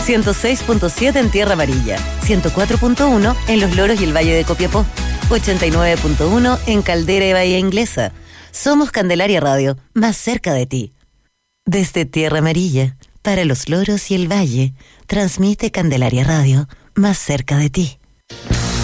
106.7 en Tierra Amarilla, 104.1 en Los Loros y el Valle de Copiapó, 89.1 en Caldera y Bahía Inglesa. Somos Candelaria Radio, más cerca de ti. Desde Tierra Amarilla, para Los Loros y el Valle, transmite Candelaria Radio, más cerca de ti.